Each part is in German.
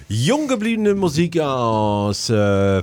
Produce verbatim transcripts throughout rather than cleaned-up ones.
Jung gebliebene Musik aus äh,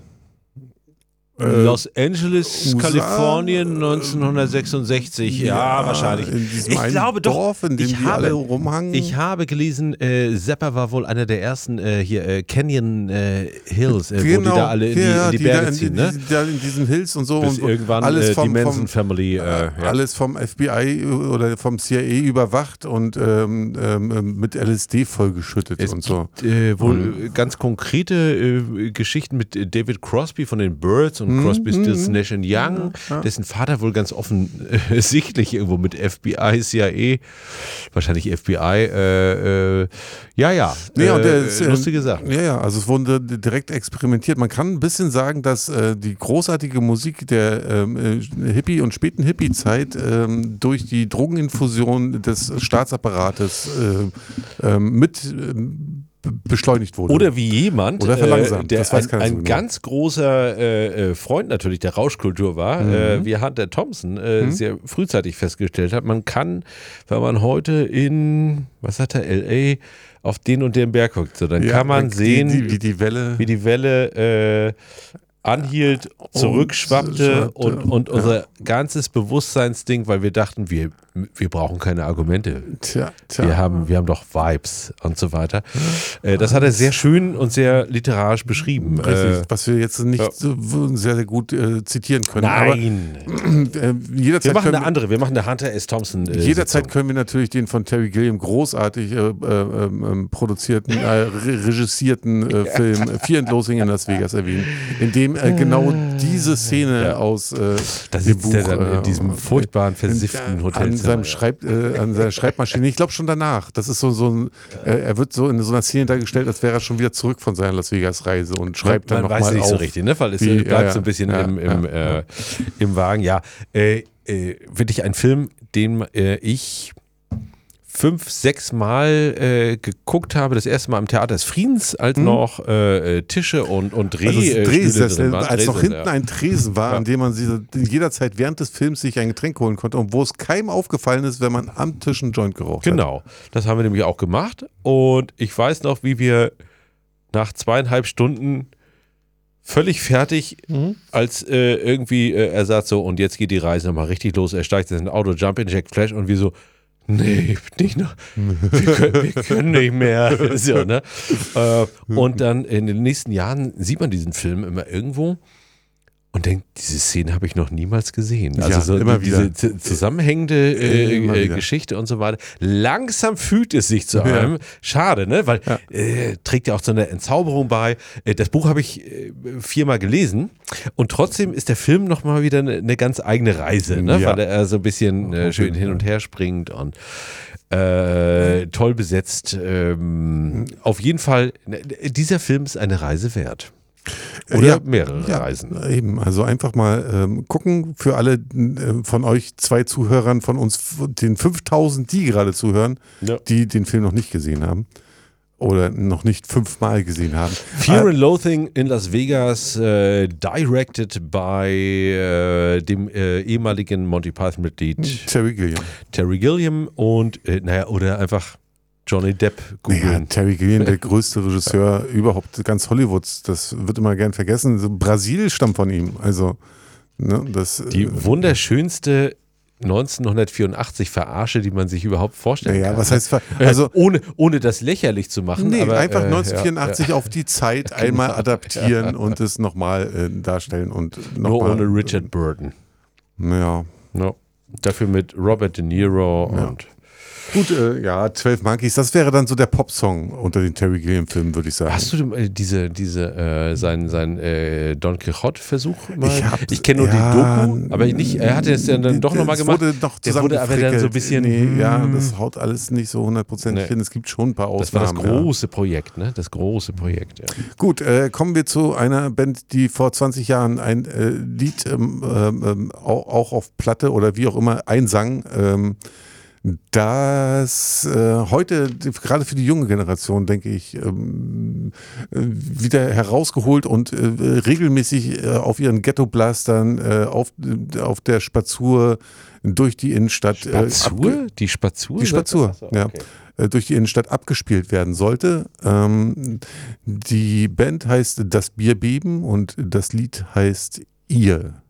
Los Angeles, U S A, Kalifornien, neunzehnhundertsechsundsechzig. Ja, ja, wahrscheinlich. In diesem Ich einen glaube doch, Dorf, in dem ich die habe, alle rumhangen. Ich habe gelesen, äh, Zappa war wohl einer der ersten äh, hier, äh, Canyon äh, Hills, äh, genau, wo die da alle in, ja, die, in die die Berge da in, ziehen, die, ne? die, da in diesen Hills und so. Bis und irgendwann alles äh, vom, die Manson vom, Family. Äh, ja. Alles vom F B I oder vom C I A überwacht und ähm, ähm, mit L S D vollgeschüttet es und so. Gibt, äh, wohl und, ganz konkrete äh, Geschichten mit äh, David Crosby von den Byrds und mm, Crosby, Stills, mm, Nash and Young, ja. dessen Vater wohl ganz offensichtlich irgendwo mit F B I, C I A, wahrscheinlich F B I, äh, äh, ja, ja, nee, und der äh, ist, lustige Sachen. Ja, ja, also es wurde direkt experimentiert. Man kann ein bisschen sagen, dass äh, die großartige Musik der ähm, äh, Hippie- und späten Hippie-Zeit ähm, durch die Drogeninfusion des Staatsapparates äh, äh, mit äh, beschleunigt wurde. Oder wie jemand, Oder verlangsamt. äh, der das weiß ein, keiner so ein genau. ganz großer äh, Freund natürlich der Rauschkultur war, Mhm. äh, wie Hunter Thompson äh, Mhm. sehr frühzeitig festgestellt hat, man kann, wenn man heute in, was hat er, L A, auf den und den Berg guckt, so, dann Ja, kann man die, sehen, die, wie die Welle, wie die Welle äh, anhielt, zurückschwappte und, und, und unser ja. ganzes Bewusstseinsding, weil wir dachten, wir, wir brauchen keine Argumente. Tja, tja. Wir haben, wir haben doch Vibes und so weiter. Äh, das hat er sehr schön und sehr literarisch beschrieben. Richtig, äh, was wir jetzt nicht ja. so sehr, sehr gut äh, zitieren können. Nein. Aber, äh, jederzeit wir machen können eine andere, wir machen eine Hunter S. Thompson. Äh, Jederzeit Sitzung. können wir natürlich den von Terry Gilliam großartig äh, äh, äh, produzierten, äh, re- regissierten äh, Film Fear and Loathing in Las Vegas erwähnen, in dem äh, genau diese Szene ja. aus äh, da dem sitzt Buch er dann in diesem äh, furchtbaren, versifften Hotel. an seinem Schreib, äh, an seiner Schreibmaschine. Ich glaube schon danach. Das ist so, so ein, äh, er wird so in so einer Szene dargestellt, als wäre er schon wieder zurück von seiner Las Vegas Reise und schreibt man, dann man nochmal auf. weiß nicht so richtig, ne? Weil es wie, bleibt ja, ja, so ein bisschen ja, im, im, ja, äh, im Wagen. Ja, äh, äh, wirklich ein Film, den äh, ich fünf, sechs Mal äh, geguckt habe. Das erste Mal im Theater des Friedens, als Mhm. noch äh, Tische und, und Dreh, also äh, Drehsessel, Stühle drin waren. als noch Drehsessel, hinten ja. ein Tresen war, Ja. an dem man sie jederzeit während des Films sich ein Getränk holen konnte und wo es keinem aufgefallen ist, wenn man am Tisch einen Joint geraucht hat. Genau, das haben wir nämlich auch gemacht. Und ich weiß noch, wie wir nach zweieinhalb Stunden völlig fertig, Mhm. als äh, irgendwie äh, er sagt so, und jetzt geht die Reise nochmal richtig los. Er steigt in ein Auto, Jump in Jack Flash und wir so, nee, nicht noch. Wir können, wir können nicht mehr. So, ne? äh, und dann in den nächsten Jahren sieht man diesen Film immer irgendwo und denkt, diese Szene habe ich noch niemals gesehen. Also Ja, so immer diese wieder. z- zusammenhängende äh, Immer äh, wieder. Geschichte und so weiter. Langsam fügt es sich zu Ja. einem. Schade, ne? Weil Ja. äh, trägt ja auch zu einer Entzauberung bei. Äh, das Buch habe ich äh, viermal gelesen und trotzdem ist der Film nochmal wieder eine, eine ganz eigene Reise, ne? Ja. Weil er so ein bisschen äh, schön hin und her springt und äh, toll besetzt. Ähm, auf jeden Fall, ne, dieser Film ist eine Reise wert. Oder Ja, mehrere ja, Reisen. Eben, also einfach mal ähm, gucken für alle äh, von euch zwei Zuhörern, von uns, den fünftausend, die gerade zuhören, Ja. die den Film noch nicht gesehen haben oder noch nicht fünfmal gesehen haben. Fear Äh, and Loathing in Las Vegas, äh, directed by äh, dem äh, ehemaligen Monty Python-Mitglied Terry Gilliam. Terry Gilliam und, äh, naja, oder einfach Johnny Depp Ja, googeln. Terry Gilliam, der größte Regisseur überhaupt ganz Hollywoods, das wird immer gern vergessen. So Brasil stammt von ihm, also ne, das. Die äh, wunderschönste neunzehnhundertvierundachtzig Verarsche, die man sich überhaupt vorstellen Naja, kann. was heißt, ver- Äh, also ohne, ohne das lächerlich zu machen. nee, aber, einfach äh, neunzehnhundertvierundachtzig ja, auf die Zeit einmal adaptieren und es nochmal äh, darstellen und ja. Nur nochmal. ohne Richard Burton. Ja. No. Dafür mit Robert De Niro Ja. und Gut, äh, ja, zwölf Monkeys, das wäre dann so der Popsong unter den Terry Gilliam-Filmen, würde ich sagen. hast du äh, diese, diese, äh, sein, sein äh, Don Quixote-Versuch mal? Ich hab- Ich kenne nur ja, die Doku, aber nicht, er hatte es ja dann doch nochmal Es gemacht. wurde noch Der wurde aber dann so ein bisschen, Nee, ja, hm. das haut alles nicht so hundertprozentig Nee. hin. Es gibt schon ein paar Das war das Ausnahmen. große Projekt, ne? Das große Projekt, ja. Ja. Gut, äh, kommen wir zu einer Band, die vor zwanzig Jahren ein äh, Lied ähm, ähm, auch, auch auf Platte oder wie auch immer einsang. Ähm, das äh, heute, gerade für die junge Generation, denke ich, ähm, äh, wieder herausgeholt und äh, regelmäßig äh, auf ihren Ghetto-Blastern äh, auf, äh, auf der Spazur durch die Innenstadt. Spazur? Äh, die Spazur? Die Spazur, Achso, ja. okay. Äh, durch die Innenstadt abgespielt werden sollte. Ähm, die Band heißt Das Bierbeben und das Lied heißt Ihr.